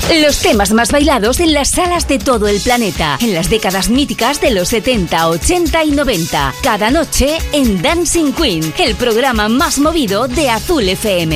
Los temas más bailados en las salas de todo el planeta, en las décadas míticas de los 70, 80 y 90. Cada noche en Dancing Queen, el programa más movido de Azul FM.